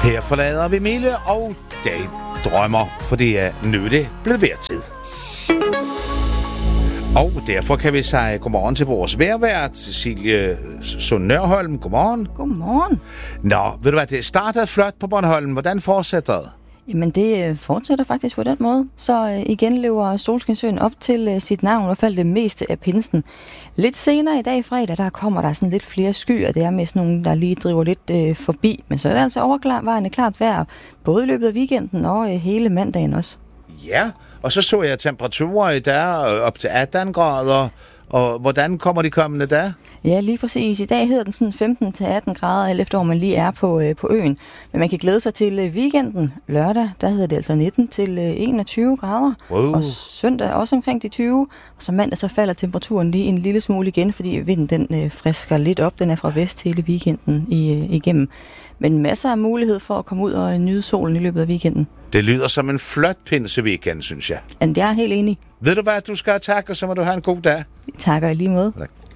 Her forlader vi Mille og Dave drømmer, for det er nødde blevet værtid. Og derfor kan vi sige godmorgen til vores vejrvært, Cecilie Sund Nørholm. Godmorgen. Godmorgen. Nå, ved du hvad, det startede flot på Bornholm. Hvordan fortsætter det? Jamen, det fortsætter faktisk på den måde. Så igen lever Solskinsøen op til sit navn, i hvert fald det meste af pinsen. Lidt senere i dag fredag, der kommer der sådan lidt flere skyer. Det er med sådan nogle, der lige driver lidt forbi. Men så er det altså overvejende klart vejr, både i løbet af weekenden og hele mandagen også. Ja, og så jeg temperaturer i dag op til 18 grader. Og hvordan kommer de kommende dage? Ja, lige præcis. I dag hedder den sådan 15-18 grader, alt efter hvor man lige er på øen. Men man kan glæde sig til weekenden. Lørdag, der hedder det altså 19-21 grader. Wow. Og søndag også omkring de 20. Og så mandag, så falder temperaturen lige en lille smule igen, fordi vinden den frisker lidt op. Den er fra vest hele weekenden igennem. Men masser af mulighed for at komme ud og nyde solen i løbet af weekenden. Det lyder som en flot pinseweekend, synes jeg. Men det er helt enig. Ved du hvad, du skal takke, og så må du have en god dag. Vi takker i lige måde. Tak.